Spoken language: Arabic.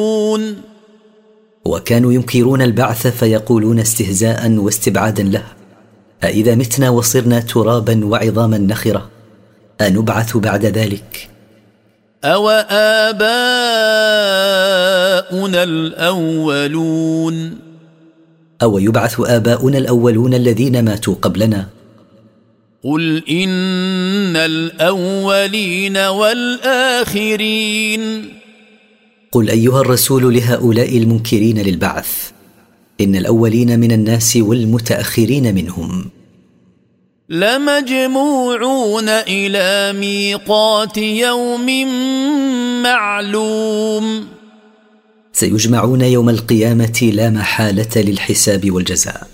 وكانوا ينكرون البعث فيقولون استهزاء واستبعادا له: أإذا متنا وصرنا ترابا وعظاما نخرة أنبعث بعد ذلك؟ أوآباؤنا الأولون أو يبعث آباؤنا الأولون الذين ماتوا قبلنا؟ قل إن الأولين والآخرين. قل أيها الرسول لهؤلاء المنكرين للبعث: إن الأولين من الناس والمتأخرين منهم لمجموعون إلى ميقات يوم معلوم. سيجمعون يوم القيامة لا محالة للحساب والجزاء.